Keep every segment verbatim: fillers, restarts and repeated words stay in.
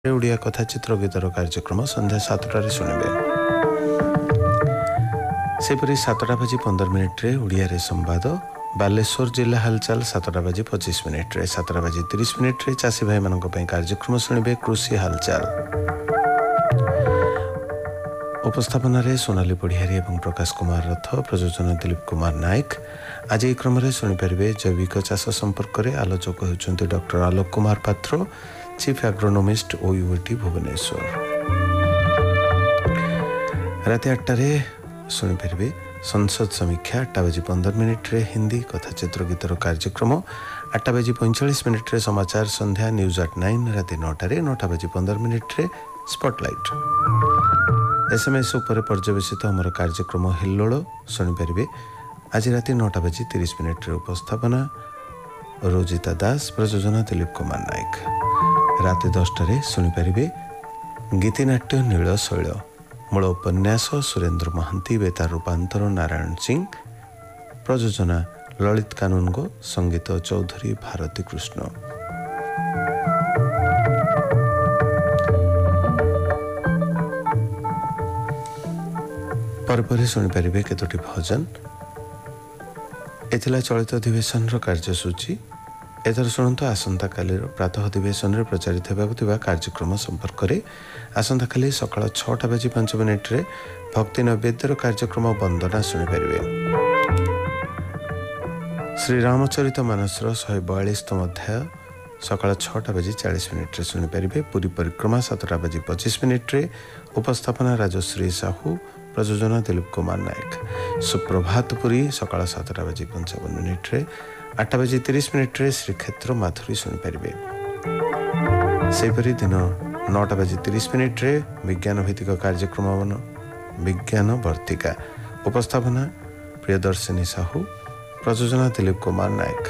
ओडिया कथा चित्र गीतर कार्यक्रम संध्या सातटार शुणवे सेपरी सातटा बाजी पंदर मिनिट्रे ओडिया संवाद बालेश्वर जिला हालचाल सातटा बाजी पचिश मिनिट्रे सातटा बाजी तीस मिनिट्रे चाषी भाई मान कार्यक्रम शुणवे कृषि हालचाल उपस्थापन सोनाली पढ़ियारी और प्रकाश कुमार रथ प्रयोजन दिलीप कुमार नायक। आज यह क्रम शुणिपारे जैविक चाष संपर्क में आलोचक होती डॉक्टर आलोक कुमार पात्र चीफ एग्रोनोमिस्ट ओयूटी भुवनेश्वर। रात आठटारे शुणिपारे संसद समीक्षा आठटा बाजी पंदर मिनिट्रे हिंदी कथा चित्र गीतर कार्यक्रम आठटा बाजी पैंचाश मिनिट्रे समाचार संध्या न्यूज एट नाइन रात नौटारे नौटा बाजी पंदर मिनिट्रे स्पॉटलाइट एसएमएस उपर पर्यवेसित आमर कार्यक्रम हिल्लोल शुणिपारे आज राति नौटा बाजी तीस मिनिट्रे उपस्थापना रोजिता दास प्रयोजन दिलीप कुमार नायक। राति दसटारे शुणिपारे गीतिनाट्य नील शैल मूल उपन्यास सुरेंद्र महांती बेतार रूपांतर नारायण सिंह प्रयोजना ललित कानूनगो संगीत चौधरी भारती कृष्ण। पर शुणिपारे केतोटी भजन एथिला चलित अधिवेशन कार्यसूची एथर शुणु आसंता काली प्रातः अधिवेशन में प्रचारित होगा कार्यक्रम संपर्क में आसंता काली सकाळ छटा बाजी पांच मिनिट्रे भक्ति नैवेद्यर कार्यक्रम वंदना शुणिपारे। श्री रामचरित मानसर शहे बयालीसतम अध्याय सकाळ छटा बाजी चालीस मिनिट्रे शुणिपारे। पूरी परिक्रमा सातटा बाजी पचिश मिनिट्रे उपस्थापना राजश्री साहू प्रयोजना दिलीप कुमार नायक। सुप्रभातपुरी सकाळ सातटा बाजी पंचावन मिनिट्रे आठटा बाजी तीस मिनिट्रे श्रीक्षेत्र माधुरी शुणिपारे। सेपरी दिन नौटा बाजी तीस मिनिट्रे विज्ञान भित्तिक कार्यक्रम विज्ञान वर्तिका उपस्थापना प्रियदर्शिनी साहू प्रयोजना दिलीप कुमार नायक।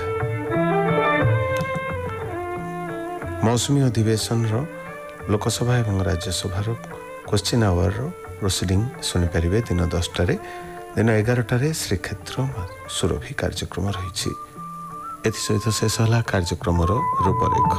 मौसुमी अधिवेशन लोकसभा और राज्यसभा क्वेश्चन आवर प्रोसीडिंग शुणिपारे दिन दसटारे दिन एगारटारे श्रीक्षेत्र सुरभि कार्यक्रम रही। एसहित शेष है कार्यक्रम रूपरेख।